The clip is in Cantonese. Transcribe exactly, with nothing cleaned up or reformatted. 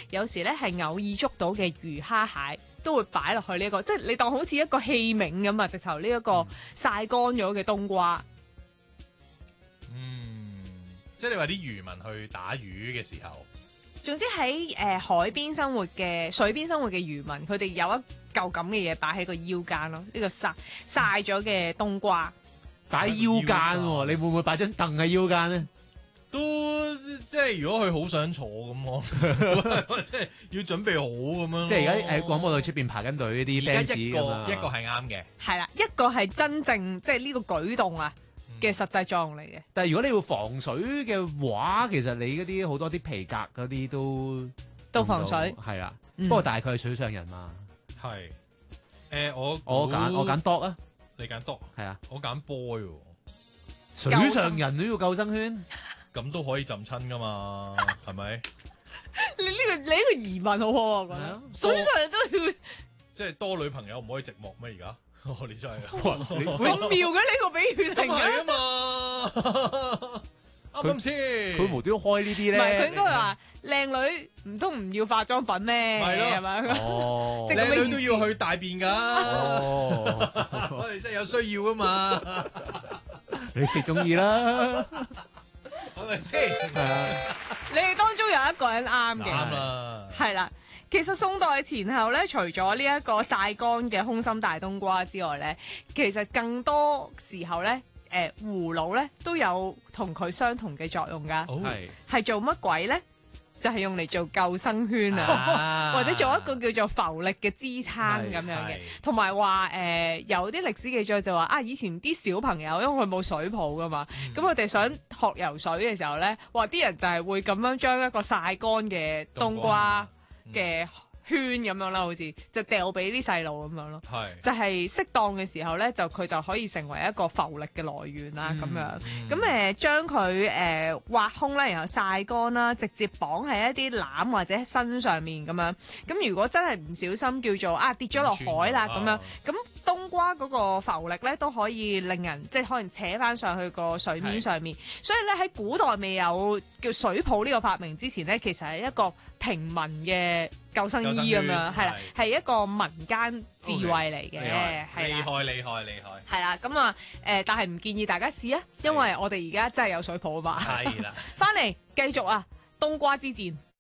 有時咧係偶爾捉到嘅魚蝦蟹都會擺落去呢、這、一個，即係你當好似一個器皿咁啊！直頭呢一個曬乾咗嘅冬瓜。 嗯，即係你話啲漁民去打魚嘅時候， 總之喺誒、呃、海邊生活嘅水邊生活嘅漁民，佢哋有一嚿咁嘅嘢擺喺個腰間咯，呢、這個曬曬咗嘅冬瓜。 擺腰間喎，你會唔會擺張凳喺腰間咧？ 都即係如果佢好想坐咁，我即係要準備好咁樣。 即係而家喺廣播道出邊排緊隊啲 fans 而家一個咁啊一個係啱嘅， 係啦，一個係真正即係呢個舉動啊嘅實際作用嚟嘅。 但係如果你要防水嘅話，其實你嗰啲好多啲皮革嗰啲都都防水係啦。 嗯不過大概係水上人嘛。 係誒我我揀我揀 dog 啊， 你揀 dog 係啊， 我揀 boy 喎， 水上人都要救生圈。 咁都可以浸親噶嘛，係咪？ 你呢、這個你呢個疑問好好啊，我覺得水上人都要即係多女朋友唔可以寂寞咩？而家我哋真係咁妙嘅呢個比喻嚟咁係啊嘅。 嘛，啱唔啱先？ 佢無端開呢啲咧， 唔係佢應該話靚女唔通唔要化妝品咩？ 係咯係咪？ 哦， 即係咁嘅靚女都要去大便㗎， 哦， 我哋真係有需要啊嘛， 你哋中意啦， 係咪先？ 係啊， 你哋當中有一個人啱啱嘅， 啦， 係啦。其實宋代前後咧，除咗呢一個曬乾嘅空心大冬瓜之外咧，其實更多時候咧，誒葫蘆咧都有同佢相同嘅作用㗎。 係係做乜鬼咧？就係、是、用嚟做救生圈啊！ 啊或者做一個叫做浮力嘅支撐咁樣嘅，同埋話誒有啲歷史記載就話啊，以前啲小朋友因為佢冇水泡噶嘛，咁佢哋想學游水嘅時候咧，話啲人就係會咁樣將一個曬乾嘅冬瓜嘅圈咁樣啦，好似就掉俾啲細路咁樣咯。 係就係適當嘅時候咧，就佢就可以成為一個浮力嘅來源啦，咁、樣。咁誒、呃、將佢誒挖空啦，然後曬乾啦，直接綁喺一啲籃或者身上面咁樣。咁如果真係唔小心叫做啊跌咗落海啦咁樣，咁冬瓜嗰個浮力咧都可以令人即係可能扯翻上去個水面上面。所以咧喺古代未有叫水泡呢個發明之前咧，其實係一個平民嘅救生衣咁樣，係啦，係一個民間智慧嚟嘅，係啦， 厲害厲害厲害， 係啦，咁啊誒，但係唔建議大家試啊，因為我哋而家真係有水泡啊嘛， 係啦， 翻嚟繼續啊，冬瓜之戰。